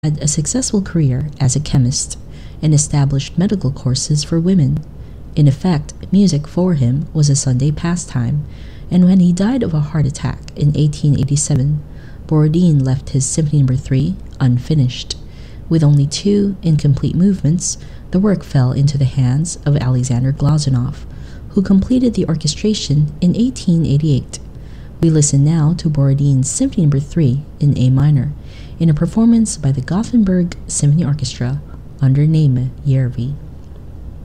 had a successful career as a chemist and established medical courses for women. In effect, music for him was a Sunday pastime, and when he died of a heart attack in 1887, Borodin left his Symphony No. 3 unfinished. With only two incomplete movements, the work fell into the hands of Alexander Glazunov, who completed the orchestration in 1888. We listen now to Borodin's Symphony No. 3 in A minor, in a performance by the Gothenburg Symphony Orchestra under Naime Järvi.